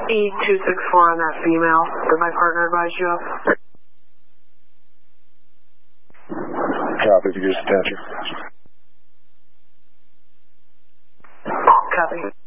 E264 on that female that my partner advised you of. Copy, if you give us attention. Copy.